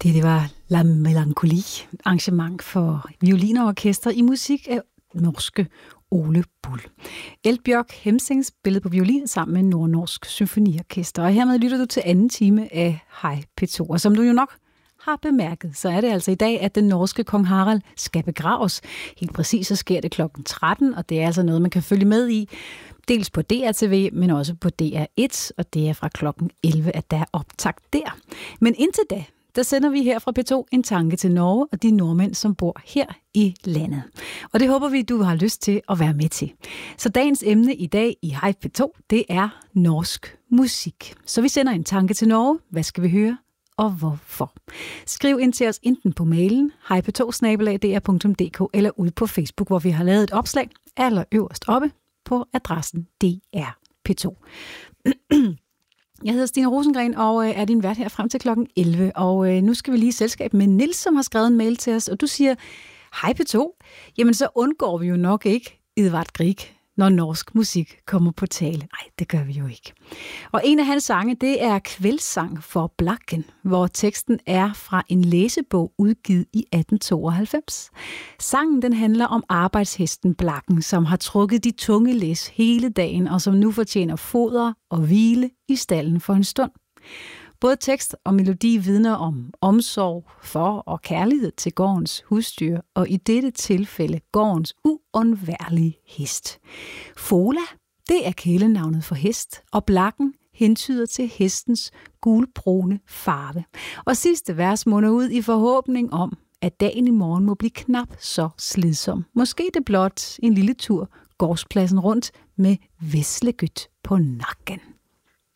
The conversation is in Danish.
Det var La Mélancolie, arrangement for violin og orkester i musik af norske Ole Bull. Eldbjørg Hemsing spillede på violin sammen med Nordnorsk Symfoniorkester. Og hermed lytter du til anden time af Hej P2. Og som du jo nok har bemærket, så er det altså i dag, at den norske kong Harald skal begraves. Helt præcis så sker det kl. 13, og det er altså noget, man kan følge med i. Dels på DRTV, men også på DR1, og det er fra kl. 11, at der er optakt der. Men indtil da, der sender vi her fra P2 en tanke til Norge og de nordmænd, som bor her i landet. Og det håber vi, du har lyst til at være med til. Så dagens emne i dag i Hej P2, det er norsk musik. Så vi sender en tanke til Norge. Hvad skal vi høre? Og hvorfor? Skriv ind til os enten på mailen hejp2@dr.dk eller ud på Facebook, hvor vi har lavet et opslag allerøverst oppe på adressen DR P2. Jeg hedder Stine Rosengren og er din vært her frem til klokken 11. Og nu skal vi lige i selskab med Nils, som har skrevet en mail til os. Og du siger, hej P2. Jamen så undgår vi jo nok ikke Edvard Grieg, når norsk musik kommer på tale. Nej, det gør vi jo ikke. Og en af hans sange, det er Kveldssang for Blakken, hvor teksten er fra en læsebog udgivet i 1892. Sangen den handler om arbejdshesten Blakken, som har trukket de tunge læs hele dagen, og som nu fortjener foder og hvile i stallen for en stund. Både tekst og melodi vidner om omsorg for og kærlighed til gårdens husdyr, og i dette tilfælde gårdens uundværlige hest. Fola, det er kælenavnet for hest, og Blakken hentyder til hestens gulbrune farve. Og sidste vers munder ud i forhåbning om, at dagen i morgen må blive knap så slidsom. Måske det blot en lille tur gårdspladsen rundt med Veslegyt på nakken.